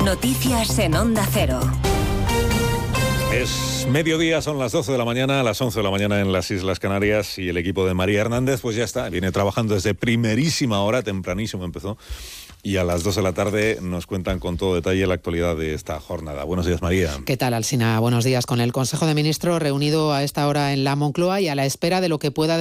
Noticias en Onda Cero. Es mediodía, son las 12 de la mañana, a las 11 de la mañana en las Islas Canarias, y el equipo de María Hernández pues ya está, viene trabajando desde primerísima hora, tempranísimo empezó, y a las 2 de la tarde nos cuentan con todo detalle la actualidad de esta jornada. Buenos días, María. ¿Qué tal, Alsina? Buenos días. Con el Consejo de Ministros reunido a esta hora en la Moncloa y a la espera de lo que pueda